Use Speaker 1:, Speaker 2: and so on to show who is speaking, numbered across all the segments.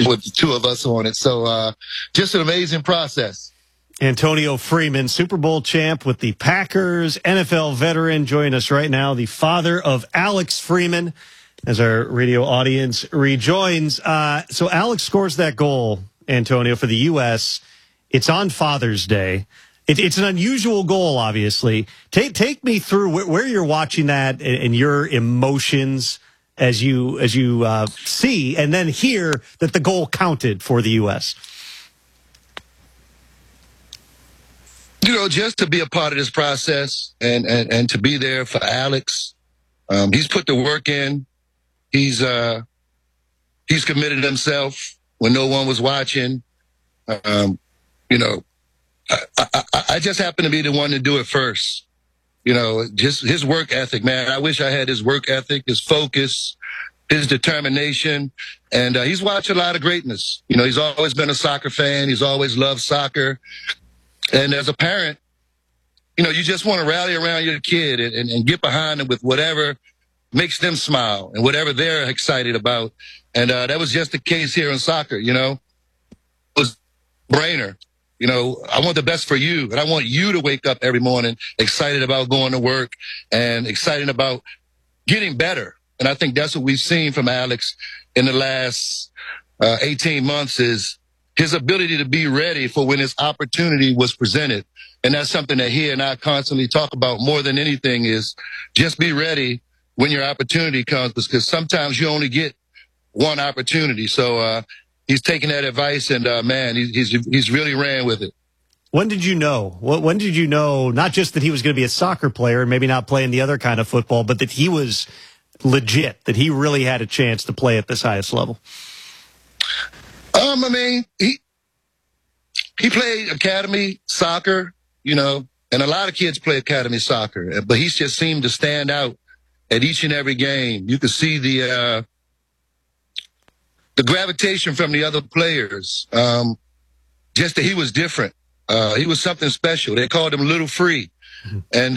Speaker 1: with the two of us on it. So just an amazing process.
Speaker 2: Antonio Freeman, Super Bowl champ with the Packers, NFL veteran, joining us right now, the father of Alex Freeman, as our radio audience rejoins. So Alex scores that goal, Antonio, for the U.S. It's on Father's Day. It's an unusual goal, obviously. Take me through where you're watching that and your emotions as you see and then hear that the goal counted for the U.S.
Speaker 1: You know, just to be a part of this process and to be there for Alex. He's put the work in. He's committed himself when no one was watching. You know, I just happen to be the one to do it first. You know, just his work ethic, man. I wish I had his work ethic, his focus, his determination. And he's watched a lot of greatness. You know, he's always been a soccer fan. He's always loved soccer. And as a parent, you know, you just want to rally around your kid and get behind them with whatever makes them smile and whatever they're excited about. And that was just the case here in soccer, you know. It was a brainer. You know, I want the best for you, and I want you to wake up every morning excited about going to work and excited about getting better. And I think that's what we've seen from Alex in the last 18 months is his ability to be ready for when his opportunity was presented. And that's something that he and I constantly talk about more than anything is just be ready when your opportunity comes, because sometimes you only get one opportunity. So he's taking that advice and, man, he's really ran with it.
Speaker 2: When did you know? When did you know not just that he was going to be a soccer player and maybe not playing the other kind of football, but that he was legit, that he really had a chance to play at this highest level?
Speaker 1: I mean, he played academy soccer, you know, and a lot of kids play academy soccer, but he's just seemed to stand out at each and every game. You could see the gravitation from the other players, just that he was different. He was something special. They called him Little Free. And,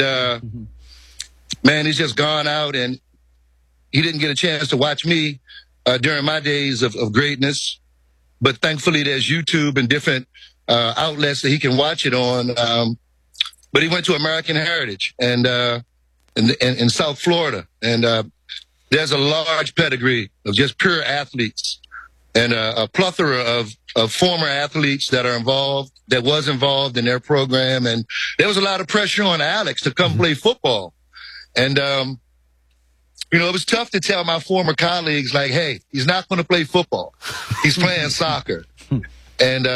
Speaker 1: man, he's just gone out, and he didn't get a chance to watch me during my days of greatness. But thankfully, there's YouTube and different outlets that he can watch it on. But he went to American Heritage and in South Florida. And there's a large pedigree of just pure athletes and a plethora of former athletes that was involved in their program. And there was a lot of pressure on Alex to come play football. And, you know, it was tough to tell my former colleagues, like, hey, he's not going to play football. He's playing soccer. And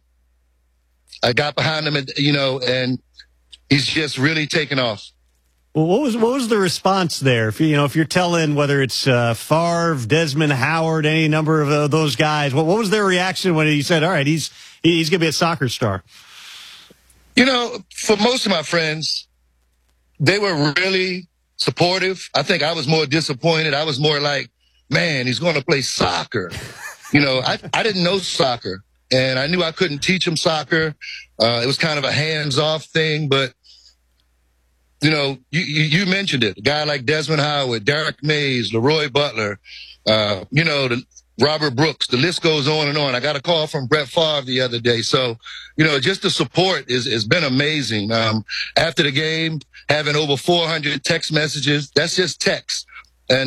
Speaker 1: I got behind him, and he's just really taken off.
Speaker 2: Well, what was the response there? If you're telling whether it's Favre, Desmond Howard, any number of those guys, what was their reaction when he said, all right, he's going to be a soccer star?
Speaker 1: You know, for most of my friends, they were really supportive. I think I was more disappointed. I was more like, man, he's going to play soccer. You know, I didn't know soccer, and I knew I couldn't teach him soccer. It was kind of a hands-off thing, but, you know, you mentioned it. A guy like Desmond Howard, Derek Mays, Leroy Butler, you know, Robert Brooks, the list goes on and on. I got a call from Brett Favre the other day. So, you know, just the support has been amazing. After the game, having over 400 text messages, that's just text. And,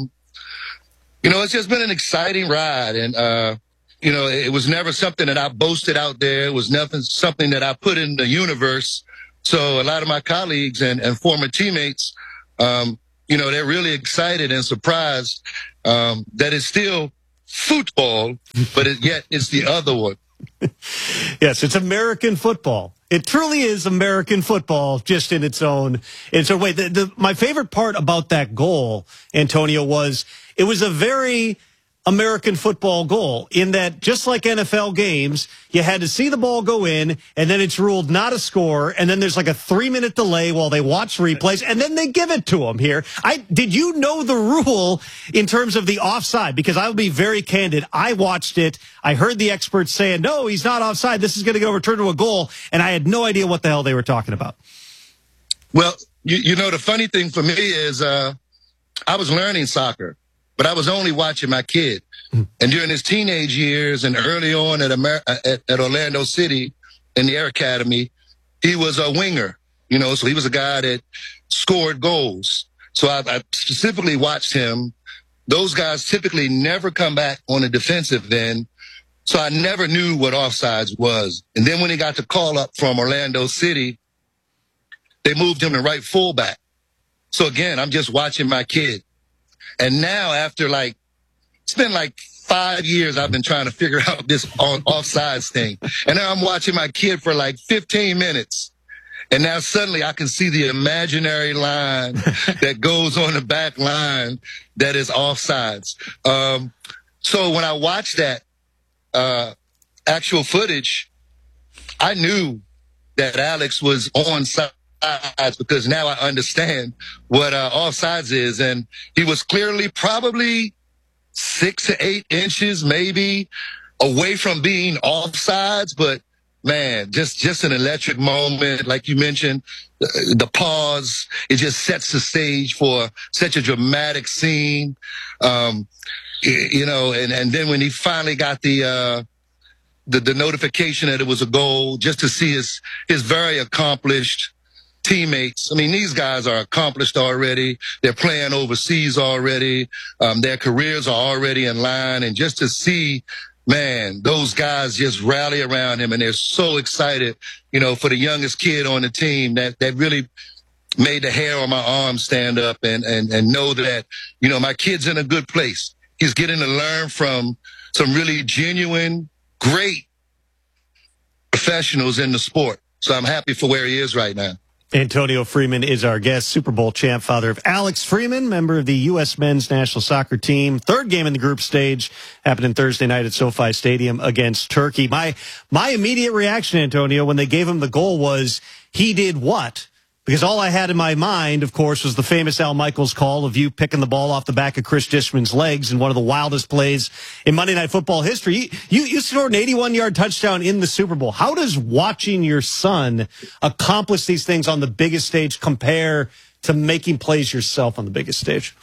Speaker 1: you know, it's just been an exciting ride. And, you know, it was never something that I boasted out there. It was something that I put in the universe. So a lot of my colleagues and former teammates, you know, they're really excited and surprised that it's still football, but yet it's the other one.
Speaker 2: Yes, it's American football. It truly is American football, just in its own way. My favorite part about that goal, Antonio, was it was a very American football goal in that, just like NFL games, you had to see the ball go in, and then it's ruled not a score, and then there's like a 3-minute delay while they watch replays, and then they give it to them here. Did you know the rule in terms of the offside? Because I will be very candid. I watched it. I heard the experts saying, no, he's not offside. This is going to go return to a goal, and I had no idea what the hell they were talking about.
Speaker 1: Well, you know, the funny thing for me is I was learning soccer, but I was only watching my kid. And during his teenage years and early on at Orlando City in the Air Academy, he was a winger, so he was a guy that scored goals. So I specifically watched him. Those guys typically never come back on the defensive end. So I never knew what offsides was. And then when he got the call up from Orlando City, they moved him to right fullback. So again, I'm just watching my kid. And now after it's been 5 years I've been trying to figure out this offsides thing. And now I'm watching my kid for 15 minutes. And now suddenly I can see the imaginary line that goes on the back line that is offsides. So when I watched that actual footage, I knew that Alex was on sides because now I understand what offsides is. And he was clearly probably 6 to 8 inches maybe away from being offsides, but man, just an electric moment. Like you mentioned, the pause, it just sets the stage for such a dramatic scene. And then when he finally got the notification that it was a goal, just to see his very accomplished teammates. I mean, these guys are accomplished already. They're playing overseas already. Their careers are already in line. And just to see, man, those guys just rally around him and they're so excited, for the youngest kid on the team that really made the hair on my arm stand up and know that, my kid's in a good place. He's getting to learn from some really genuine, great professionals in the sport. So I'm happy for where he is right now.
Speaker 2: Antonio Freeman is our guest, Super Bowl champ, father of Alex Freeman, member of the U.S. men's national soccer team. Third game in the group stage, happening Thursday night at SoFi Stadium against Turkey. My immediate reaction, Antonio, when they gave him the goal was, he did what? Because all I had in my mind, of course, was the famous Al Michaels call of you picking the ball off the back of Chris Dishman's legs in one of the wildest plays in Monday Night Football history. You scored an 81-yard touchdown in the Super Bowl. How does watching your son accomplish these things on the biggest stage compare to making plays yourself on the biggest stage?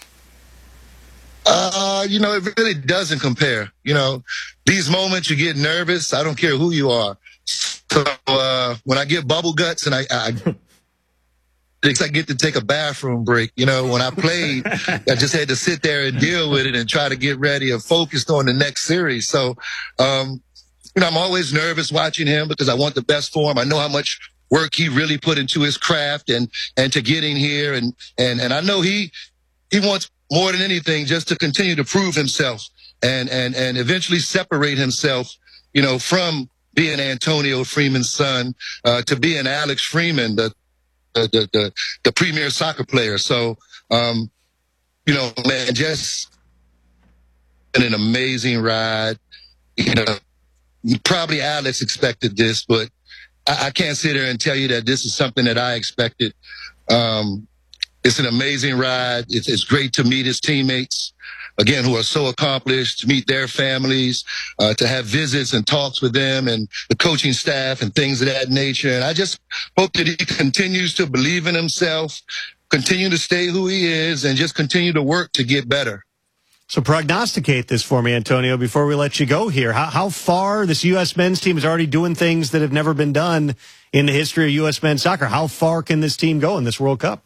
Speaker 1: It really doesn't compare. These moments you get nervous. I don't care who you are. So when I get bubble guts and I get to take a bathroom break. When I played, I just had to sit there and deal with it and try to get ready and focused on the next series. So, I'm always nervous watching him because I want the best for him. I know how much work he really put into his craft and to getting here. And I know he wants more than anything just to continue to prove himself and eventually separate himself, from being Antonio Freeman's son, to being Alex Freeman, the premier soccer player. So, man, just an amazing ride. Probably Alex expected this, but I can't sit there and tell you that this is something that I expected. It's an amazing ride. It's great to meet his teammates, again, who are so accomplished, to meet their families, to have visits and talks with them and the coaching staff and things of that nature. And I just hope that he continues to believe in himself, continue to stay who he is, and just continue to work to get better.
Speaker 2: So prognosticate this for me, Antonio, before we let you go here. How far this U.S. men's team is already doing things that have never been done in the history of U.S. men's soccer. How far can this team go in this World Cup?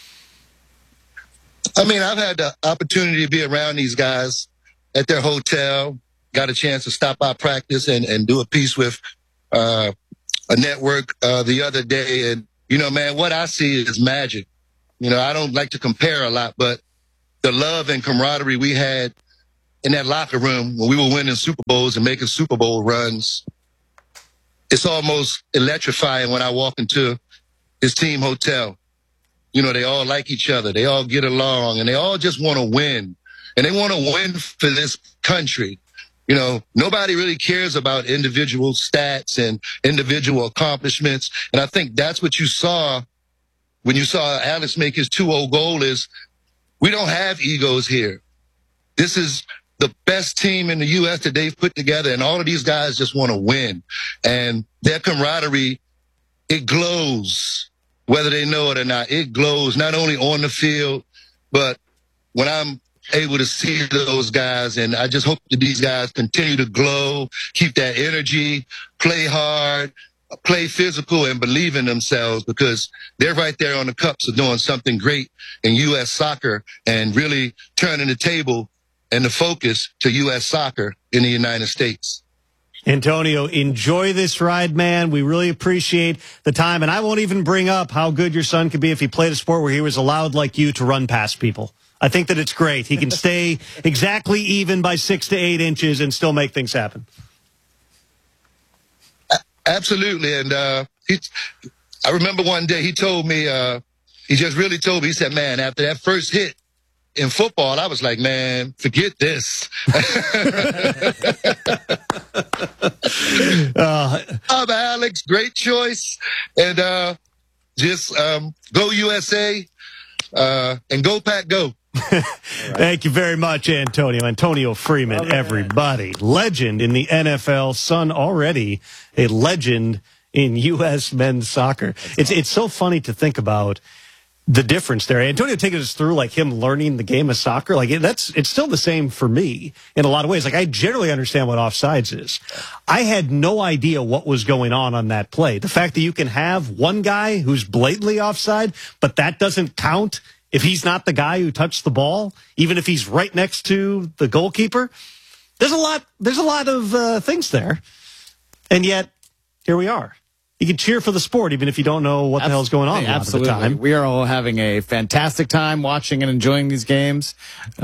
Speaker 1: I mean, I've had the opportunity to be around these guys at their hotel, got a chance to stop by practice and do a piece with a network the other day. And, man, what I see is magic. I don't like to compare a lot, but the love and camaraderie we had in that locker room when we were winning Super Bowls and making Super Bowl runs, it's almost electrifying when I walk into his team hotel. They all like each other. They all get along, and they all just want to win. And they want to win for this country. Nobody really cares about individual stats and individual accomplishments. And I think that's what you saw when you saw Alex make his 2-0 goal is we don't have egos here. This is the best team in the U.S. that they've put together, and all of these guys just want to win. And their camaraderie, it glows. Whether they know it or not, it glows not only on the field, but when I'm able to see those guys. And I just hope that these guys continue to glow, keep that energy, play hard, play physical, and believe in themselves, because they're right there on the cups of doing something great in U.S. soccer and really turning the table and the focus to U.S. soccer in the United States.
Speaker 2: Antonio, enjoy this ride, man. We really appreciate the time. And I won't even bring up how good your son could be if he played a sport where he was allowed, like you, to run past people. I think that it's great. He can stay exactly even by 6 to 8 inches and still make things happen.
Speaker 1: Absolutely. And I remember one day he told me, he just really told me, he said, man, after that first hit in football, I was like, man, forget this. Alex, great choice. And just go USA and go Pack, go.
Speaker 2: Thank you very much, Antonio. Antonio Freeman, everybody. Legend in the NFL, son already a legend in U.S. men's soccer. It's so funny to think about the difference there. Antonio taking us through like him learning the game of soccer. Like it's still the same for me in a lot of ways. Like I generally understand what offsides is. I had no idea what was going on that play. The fact that you can have one guy who's blatantly offside, but that doesn't count if he's not the guy who touched the ball, even if he's right next to the goalkeeper. There's a lot of things there. And yet, here we are. You can cheer for the sport, even if you don't know what the hell's going on.
Speaker 3: Absolutely.
Speaker 2: A lot of the time.
Speaker 3: We are all having a fantastic time watching and enjoying these games.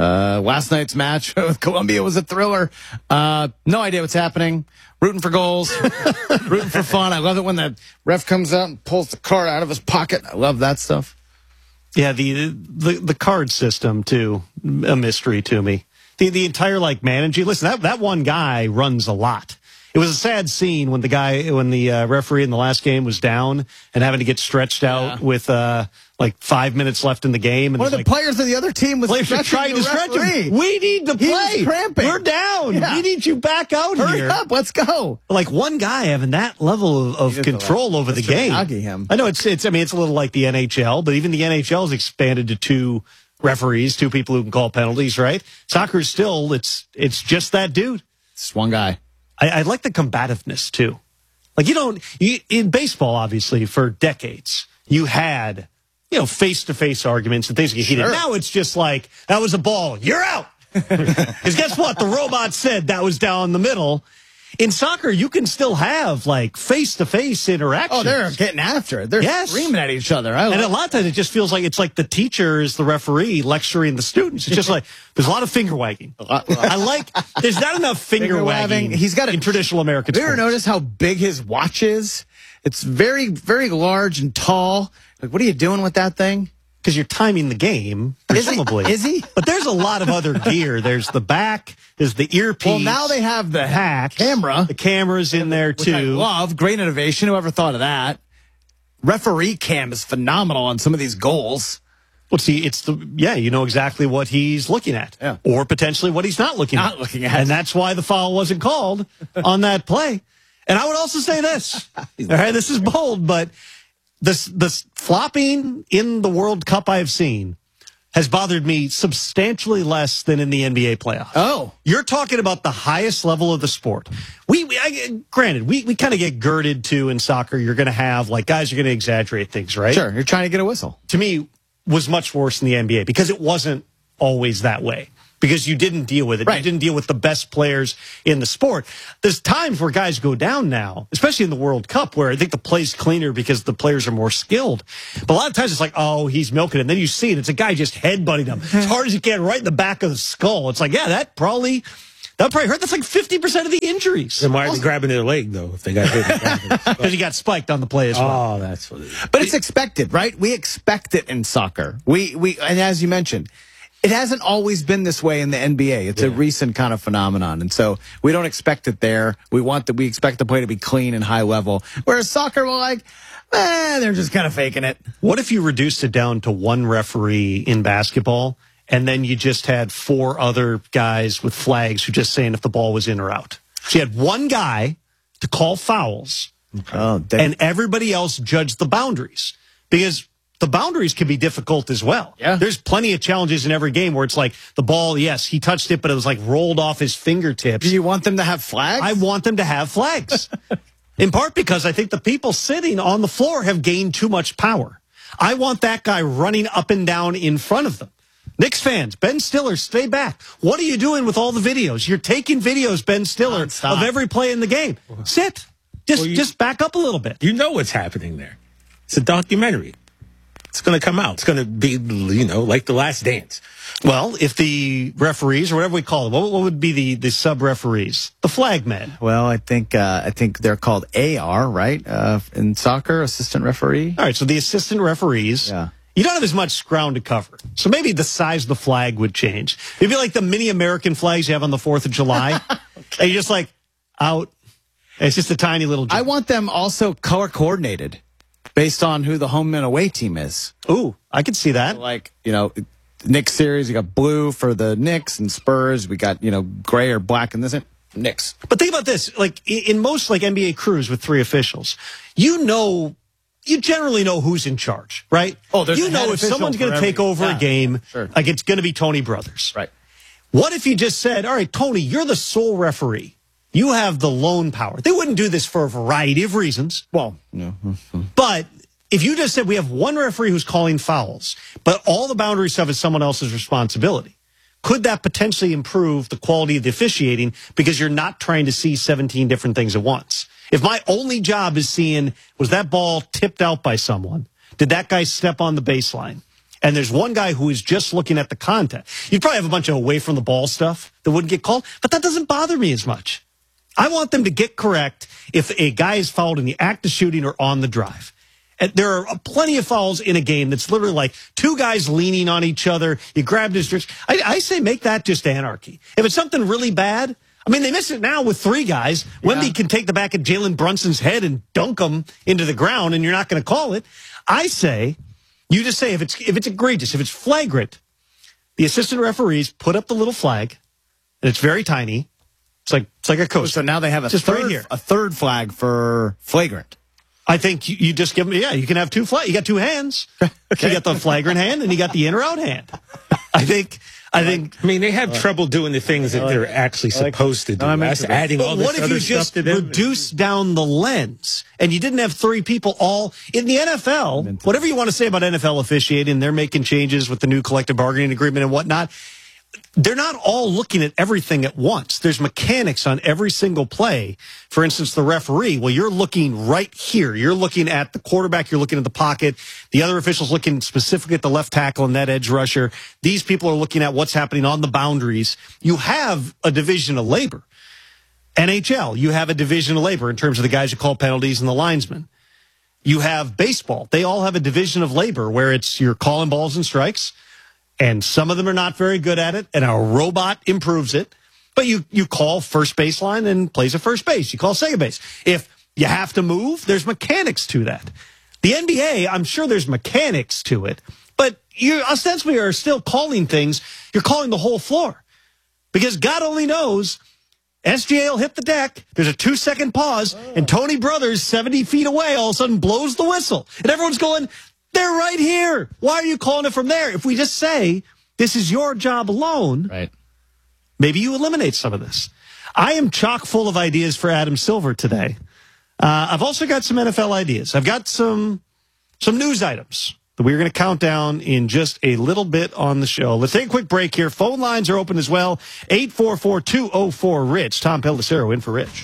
Speaker 3: Last night's match with Colombia was a thriller. No idea what's happening. Rooting for goals. Rooting for fun. I love it when the ref comes out and pulls the card out of his pocket. I love that stuff.
Speaker 2: Yeah, the card system, too, a mystery to me. The entire, like, managing. Listen, that one guy runs a lot. It was a sad scene when the referee in the last game was down and having to get stretched out with like 5 minutes left in the game. And
Speaker 3: one of the players of the other team was
Speaker 2: trying to stretch him. We need to play.
Speaker 3: He was cramping.
Speaker 2: We're down. Yeah. We need you back out here.
Speaker 3: Hurry up. Let's go.
Speaker 2: Like one guy having that level of control over the game. I know it's a little like the NHL, but even the NHL has expanded to 2 referees, 2 people who can call penalties, right? Soccer is still, it's just that dude.
Speaker 3: It's one guy.
Speaker 2: I like the combativeness, too. Like, in baseball, obviously, for decades, you had, face-to-face arguments and things get heated.
Speaker 3: Sure.
Speaker 2: Now it's just like, that was a ball. You're out. Because guess what? The robot said that was down the middle. In soccer, you can still have, like, face-to-face interactions.
Speaker 3: Oh, they're getting after it. They're screaming at each other.
Speaker 2: And a lot of times it just feels like it's like the teacher is the referee lecturing the students. It's just like, there's a lot of finger wagging. There's not enough finger wagging in traditional American sports.
Speaker 3: Have you ever noticed how big his watch is? It's very, very large and tall. Like, what are you doing with that thing?
Speaker 2: Because you're timing the game, presumably.
Speaker 3: Is he?
Speaker 2: But there's a lot of other gear. There's the back. There's the earpiece.
Speaker 3: Well, now they have the camera.
Speaker 2: The camera's in there, too.
Speaker 3: Which I love. Great innovation. Whoever thought of that? Referee cam is phenomenal on some of these goals.
Speaker 2: Well, see, you know exactly what he's looking at.
Speaker 3: Yeah.
Speaker 2: Or potentially what he's not looking at. And that's why the foul wasn't called on that play. And I would also say this. All right, this is bold, but this flopping in the World Cup I've seen has bothered me substantially less than in the NBA playoffs.
Speaker 3: Oh.
Speaker 2: You're talking about the highest level of the sport. Granted, we kind of get girded to in soccer. You're going to have, like, guys are going to exaggerate things, right?
Speaker 3: Sure, you're trying to get a whistle.
Speaker 2: To me, was much worse in the NBA because it wasn't always that way. Because you didn't deal with it.
Speaker 3: Right.
Speaker 2: You didn't deal with the best players in the sport. There's times where guys go down now, especially in the World Cup, where I think the play's cleaner because the players are more skilled. But a lot of times it's like, oh, he's milking it. And then you see it. It's a guy just headbutting him as hard as he can right in the back of the skull. It's like, yeah, that probably hurt. That's like 50% of the injuries.
Speaker 4: Then why are they grabbing their leg, though, if they got hit?
Speaker 2: Because he got spiked on the play as well.
Speaker 4: Oh, that's what it is.
Speaker 3: But it's expected, right? We expect it in soccer. And as you mentioned, it hasn't always been this way in the NBA. It's a recent kind of phenomenon. And so we don't expect it there. We expect the play to be clean and high level. Whereas soccer, we're like, they're just kind of faking it.
Speaker 2: What if you reduced it down to one referee in basketball and then you just had 4 other guys with flags who just saying if the ball was in or out? So you had one guy to call fouls and everybody else judged the boundaries. Because the boundaries can be difficult as well.
Speaker 3: Yeah.
Speaker 2: There's plenty of challenges in every game where it's like the ball, yes, he touched it, but it was like rolled off his fingertips.
Speaker 3: Do you want them to have flags?
Speaker 2: I want them to have flags. In part because I think the people sitting on the floor have gained too much power. I want that guy running up and down in front of them. Knicks fans, Ben Stiller, stay back. What are you doing with all the videos? You're taking videos, Ben Stiller, of every play in the game. Sit. Just back up a little bit.
Speaker 4: You know what's happening there. It's a documentary. It's going to come out. It's going to be, like The Last Dance.
Speaker 2: Well, if the referees, or whatever we call them, what would be the sub-referees? The flag men.
Speaker 3: Well, I think they're called AR, right? In soccer, assistant referee.
Speaker 2: All right, so the assistant referees.
Speaker 3: Yeah.
Speaker 2: You don't have as much ground to cover. So maybe the size of the flag would change. Maybe like the mini American flags you have on the 4th of July. And you're just like, out. It's just a tiny little jump.
Speaker 3: I want them also color coordinated based on who the home and away team is.
Speaker 2: Ooh, I could see that.
Speaker 3: Like, Knicks series, you got blue for the Knicks, and Spurs, we got, gray or black in this. Knicks.
Speaker 2: But think about this. Like, in most like NBA crews with 3 officials, you generally know who's in charge, right?
Speaker 3: Oh, there's
Speaker 2: you know if someone's going to take over a game,
Speaker 3: sure.
Speaker 2: Like it's going to be Tony Brothers.
Speaker 3: Right.
Speaker 2: What if you just said, all right, Tony, you're the sole referee. You have the lone power. They wouldn't do this for a variety of reasons.
Speaker 3: Well, no.
Speaker 2: But if you just said we have one referee who's calling fouls, but all the boundary stuff is someone else's responsibility, could that potentially improve the quality of the officiating because you're not trying to see 17 different things at once? If my only job is seeing, was that ball tipped out by someone? Did that guy step on the baseline? And there's one guy who is just looking at the content. You'd probably have a bunch of away from the ball stuff that wouldn't get called, but that doesn't bother me as much. I want them to get correct if a guy is fouled in the act of shooting or on the drive. And there are plenty of fouls in a game that's literally like 2 guys leaning on each other. You grabbed his wrist. I say make that just anarchy. If it's something really bad, I mean, they miss it now with 3 guys. Yeah. Wemby can take the back of Jalen Brunson's head and dunk him into the ground, and you're not going to call it. I say, you just say if it's egregious, if it's flagrant, the assistant referees put up the little flag, and it's very tiny. It's like a coaster.
Speaker 3: So now they have a third flag for flagrant.
Speaker 2: I think you just give them, you can have 2 flags. You got 2 hands. Okay. You got the flagrant hand, and you got the in or out hand. I mean,
Speaker 4: they have trouble doing the things that they're actually supposed to do. That's adding all this other stuff to them.
Speaker 2: What if you just reduce down the lens and you didn't have 3 people all in the NFL? Whatever you want to say about NFL officiating, they're making changes with the new collective bargaining agreement and whatnot. They're not all looking at everything at once. There's mechanics on every single play. For instance, the referee, well, you're looking right here. You're looking at the quarterback. You're looking at the pocket. The other official's looking specifically at the left tackle and that edge rusher. These people are looking at what's happening on the boundaries. You have a division of labor. NHL, you have a division of labor in terms of the guys who call penalties and the linesmen. You have baseball. They all have a division of labor where it's you're calling balls and strikes. And some of them are not very good at it, and a robot improves it. But you call first baseline and plays at first base. You call second base. If you have to move, there's mechanics to that. The NBA, I'm sure there's mechanics to it. But you ostensibly are still calling things. You're calling the whole floor. Because God only knows, SGA will hit the deck. There's a 2-second pause, and Tony Brothers, 70 feet away, all of a sudden blows the whistle. And everyone's going, they're right here. Why are you calling it from there? If we just say, this is your job alone,
Speaker 3: right?
Speaker 2: Maybe you eliminate some of this. I am chock full of ideas for Adam Silver today. I've also got some NFL ideas. I've got some news items that we're going to count down in just a little bit on the show. Let's take a quick break here. Phone lines are open as well. 844-204-RICH. Tom Pellicero in for Rich.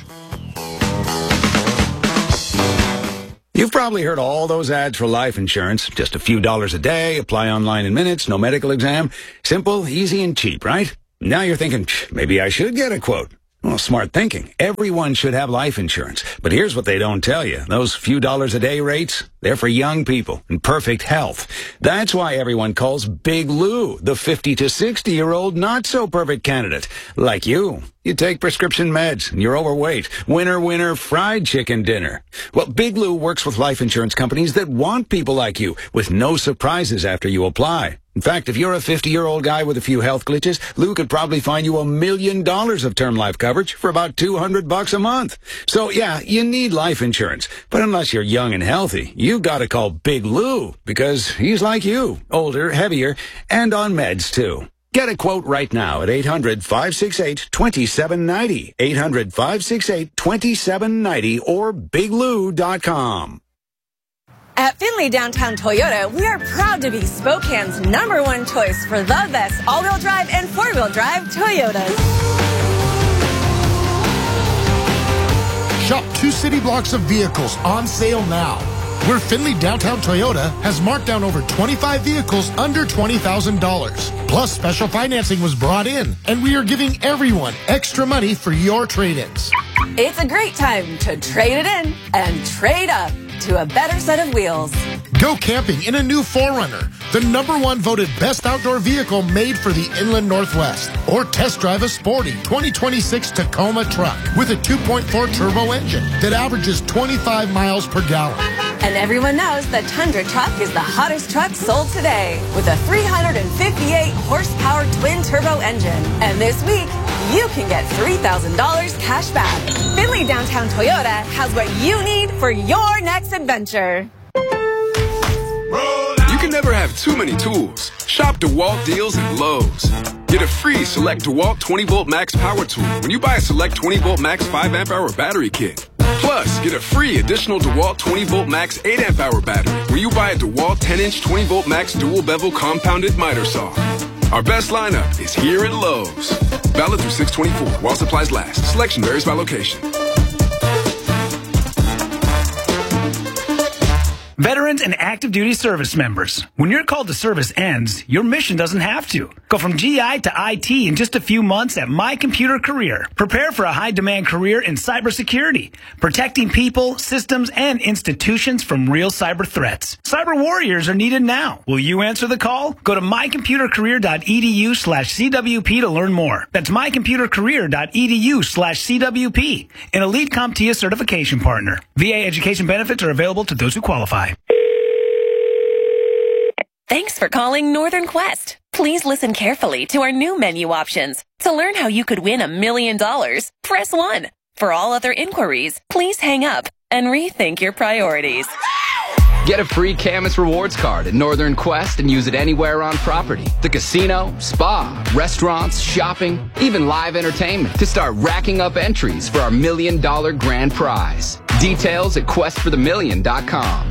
Speaker 5: You've probably heard all those ads for life insurance. Just a few dollars a day, apply online in minutes, no medical exam. Simple, easy, and cheap, right? Now you're thinking, maybe I should get a quote. Well, smart thinking. Everyone should have life insurance. But here's what they don't tell you. Those few dollars a day rates, they're for young people in perfect health. That's why everyone calls Big Lou the 50 to 60-year-old not-so-perfect candidate. Like you. You take prescription meds, and you're overweight. Winner, winner, fried chicken dinner. Well, Big Lou works with life insurance companies that want people like you, with no surprises after you apply. In fact, if you're a 50-year-old guy with a few health glitches, Lou could probably find you $1 million of term life coverage for about $200 a month. So yeah, you need life insurance. But unless you're young and healthy, you gotta call Big Lou, because he's like you, older, heavier, and on meds too. Get a quote right now at 800-568-2790, 800-568-2790, or biglou.com.
Speaker 6: At Findlay Downtown Toyota, we are proud to be Spokane's #1 choice for the best all-wheel drive and four-wheel drive Toyotas.
Speaker 7: Shop 2 city blocks of vehicles on sale now. Where Findlay Downtown Toyota has marked down over 25 vehicles under $20,000. Plus, special financing was brought in, and we are giving everyone extra money for your trade-ins.
Speaker 6: It's a great time to trade it in and trade up to a better set of wheels.
Speaker 7: Go camping in a new 4Runner, the #1 voted best outdoor vehicle made for the Inland Northwest. Or test drive a sporty 2026 Tacoma truck with a 2.4 turbo engine that averages 25 miles per gallon.
Speaker 6: And everyone knows the Tundra truck is the hottest truck sold today with a 358 horsepower twin turbo engine. And this week, you can get $3,000 cash back. Findlay Downtown Toyota has what you need for your next adventure.
Speaker 8: You can never have too many tools. Shop DeWalt deals at Lowe's. Get a free Select DeWalt 20-volt max power tool when you buy a Select 20-volt max 5-amp-hour battery kit. Plus, get a free additional DeWalt 20-volt max 8-amp-hour battery when you buy a DeWalt 10-inch 20-volt max dual-bevel compounded miter saw. Our best lineup is here at Lowe's. Valid through 6/24 while supplies last. Selection varies by location.
Speaker 9: Veterans and active duty service members, when your call to service ends, your mission doesn't have to. Go from GI to IT in just a few months at My Computer Career. Prepare for a high-demand career in cybersecurity, protecting people, systems, and institutions from real cyber threats. Cyber warriors are needed now. Will you answer the call? Go to mycomputercareer.edu/CWP to learn more. That's mycomputercareer.edu/CWP, an Elite CompTIA certification partner. VA education benefits are available to those who qualify.
Speaker 10: Thanks for calling Northern Quest. Please listen carefully to our new menu options. To learn how you could win $1 million, press 1. For all other inquiries, please hang up and rethink your priorities.
Speaker 11: Get a free Camus Rewards card at Northern Quest and use it anywhere on property. The casino, spa, restaurants, shopping, even live entertainment to start racking up entries for our $1 million grand prize. Details at questforthemillion.com.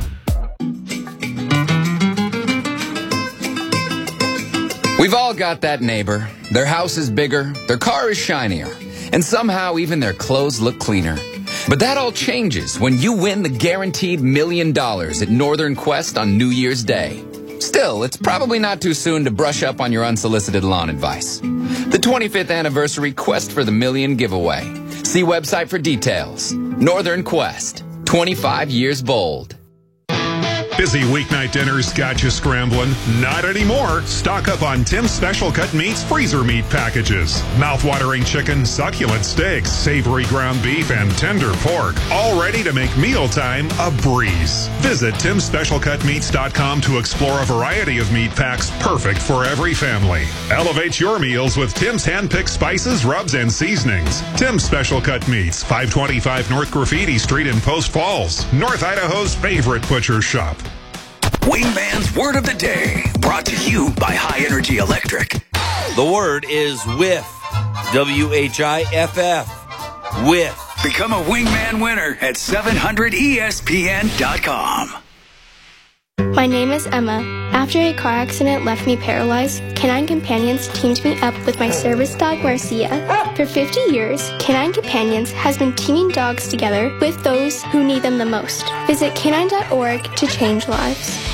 Speaker 11: We've all got that neighbor. Their house is bigger, their car is shinier, and somehow even their clothes look cleaner. But that all changes when you win the guaranteed $1 million at Northern Quest on New Year's Day. Still, it's probably not too soon to brush up on your unsolicited lawn advice. The 25th anniversary Quest for the Million giveaway. See website for details. Northern Quest, 25 years bold.
Speaker 12: Busy weeknight dinners got you scrambling? Not anymore. Stock up on Tim's Special Cut Meats freezer meat packages. Mouth-watering chicken, succulent steaks, savory ground beef, and tender pork. All ready to make mealtime a breeze. Visit Tim'sSpecialCutMeats.com to explore a variety of meat packs perfect for every family. Elevate your meals with Tim's hand-picked spices, rubs, and seasonings. Tim's Special Cut Meats, 525 North Graffiti Street in Post Falls, North Idaho's favorite butcher shop.
Speaker 13: Wingman's Word of the Day, brought to you by High Energy Electric.
Speaker 14: The word is whiff. WHIFF. Whiff.
Speaker 13: Become a Wingman winner at 700ESPN.com.
Speaker 15: My name is Emma. After a car accident left me paralyzed, Canine Companions teamed me up with my service dog, Marcia. For 50 years, Canine Companions has been teaming dogs together with those who need them the most. Visit canine.org to change lives.